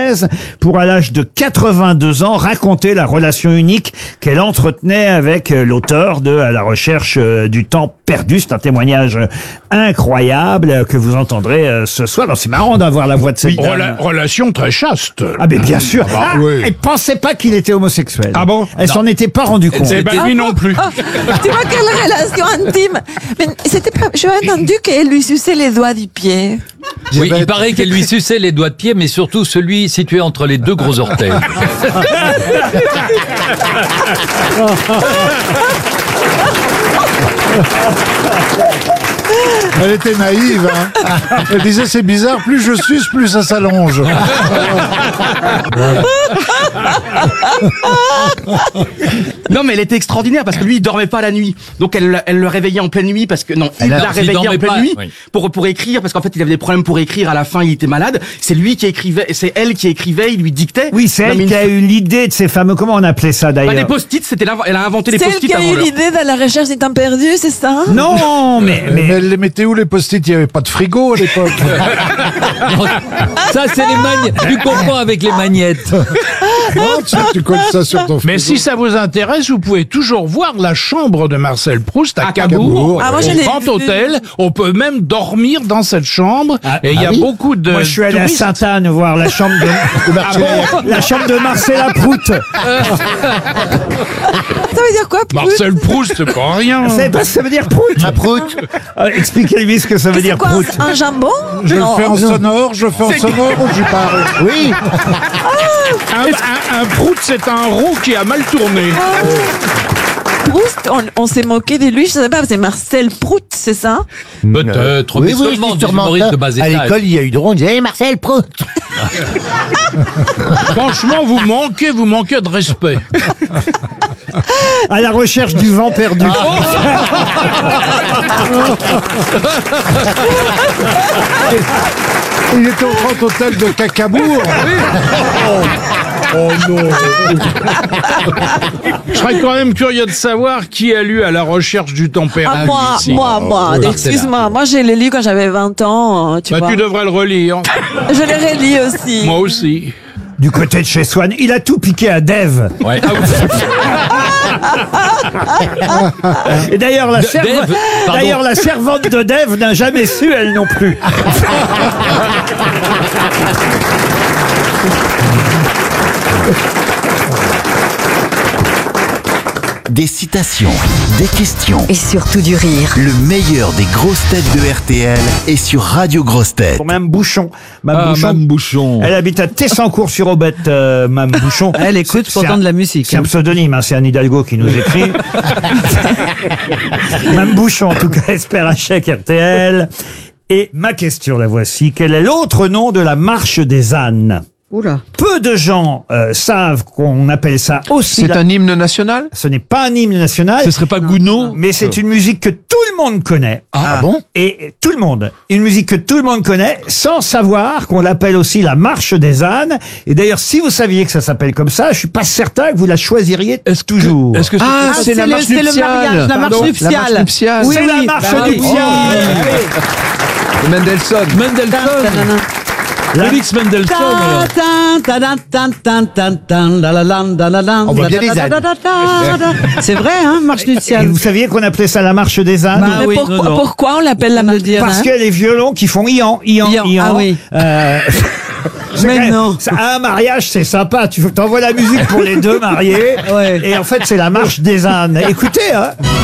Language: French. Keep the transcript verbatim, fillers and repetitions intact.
française pour, à l'âge de quatre-vingt-deux ans, raconter la relation unique qu'elle entretenait avec l'auteur de À la recherche du temps perdu. C'est un témoignage incroyable que vous entendrez ce soir. Alors, c'est marrant d'avoir la voix de cette Oui, dame. rela- relation très chaste. Ah, mais bien sûr. Ah, bah, Ah, oui. elle pensait pas qu'il était homosexuel. Ah bon? Elle s'en était pas rendu compte. Eh ben, lui non plus. Ah, tu vois quelle relation intime. Mais c'était pas. J'ai entendu qu'elle lui suçait les doigts du pied. Oui, il paraît qu'elle lui suçait les doigts de pied, mais surtout celui situé entre les deux gros orteils. Elle était naïve, hein. Elle disait c'est bizarre, plus je suce, plus ça s'allonge. Non, mais elle était extraordinaire parce que lui, il dormait pas la nuit. Donc elle, elle le réveillait en pleine nuit parce que non, il Elle a- l'a il réveillé en dormait pleine pas, nuit oui. pour pour écrire parce qu'en fait il avait des problèmes pour écrire. À la fin, il était malade. C'est lui qui écrivait, c'est elle qui écrivait. Il lui dictait. Oui, c'est Non, elle mais qui une- a eu l'idée de ces fameux... Comment on appelait ça, Bah, les d'ailleurs? post-it, c'était là. Elle a inventé les C'est elle post-it qui a avant eu l'heure. l'idée de la recherche du temps perdu, c'est ça? Non, mais... Mais, mais... elle les mettait où les post-it? Il n'y avait pas de frigo à l'époque. Ça, c'est les magnettes. Tu comprends avec les magnettes. Non, tu, tu colles ça sur ton frigo. Mais si ça vous intéresse, vous pouvez toujours voir la chambre de Marcel Proust à À Cabourg, Cabourg. Ah, moi, je au l'ai Grand vu. Hôtel. On peut même dormir dans cette chambre. et il y a beaucoup de Moi, je suis allé à touristes. Sainte-Anne voir la chambre de, la chambre de Marcella Prout. Ça veut dire quoi, Proust? Marcel Proust, c'est pas rien. Vous savez pas ce que ça veut dire Prout? Un Prout. Expliquez-lui ce que ça veut C'est dire quoi, Prout. un jambon? Je le Non. fais en sonore, je le fais en sonore ou j'y parle. Oui. Un, un, un prout, c'est un rond qui a mal tourné. Proust, on, on s'est moqué de lui, je sais pas, c'est Marcel Proust, c'est ça? Peut-être, mais seulement des humoristes de bas À étage. l'école, il y a eu de ronde. Hey, Marcel Proust. Franchement, vous manquez, vous manquez de respect. À la recherche du vent perdu. Il était au Grand Hôtel de Cacabourg. Oh non. Je serais quand même curieux de savoir qui a lu À la recherche du temps perdu. Ah, moi, ici. moi, moi, oui. excuse-moi, moi j'ai lu quand j'avais vingt ans, euh, tu Bah, vois. tu devrais le relire. Je l'ai relis aussi. Moi aussi. Du côté de chez Swann, il a tout piqué à Dave. Ouais. Et d'ailleurs, la, De- serva- Dave, pardon. d'ailleurs, la servante de Dave n'a jamais su, elle non plus. Des citations, des questions. Et surtout du rire. Le meilleur des grosses têtes de R T L est sur Radio Grosses Têtes. Pour Mme Bouchon. Mme Ah, Bouchon. Mme Bouchon. Elle habite à Tessancourt-sur-Aubette, euh, Mme Bouchon. Elle écoute C'est- pourtant c'est un- de la musique. C'est un pseudonyme, hein, c'est Anne Hidalgo qui nous écrit. Mme Bouchon, en tout cas, espère un chèque R T L. Et ma question, la voici. Quel est l'autre nom de la marche des ânes? Oula. Peu de gens euh, savent qu'on appelle ça aussi. C'est la- un hymne national? Ce n'est pas un hymne national. Ce serait pas Gounod? Mais c'est une musique que tout le monde connaît. Ah bon? Et tout le monde. Une musique que tout le monde connaît, sans savoir qu'on l'appelle aussi la marche des ânes. Et d'ailleurs, si vous saviez que ça s'appelle comme ça, je suis pas certain que vous la choisiriez toujours. Est-ce que c'est Ah, Ah, c'est la le- marche c'est le nuptiale. mariage, la marche Pardon, nuptiale. La marche nuptiale. Oui, c'est la oui, marche bah oui. nuptiale. De Mendelssohn. Mendelssohn? Félix Mendelssohn, alors. On voit bien les ânes. C'est vrai, hein, marche Et nuptiale. vous saviez qu'on appelait ça la marche des ânes? Bah Mais oui, pourquoi, non, non. pourquoi on l'appelle la marche dire, des Parce ânes? qu'il y a les violons qui font ian, ian, Ian, ian. ah oui. Euh, c'est Mais quand même- non. ça- à un mariage, c'est sympa. Tu t'envoies la musique pour les deux mariés. Ouais. Et en fait, c'est la marche des ânes. Écoutez, hein.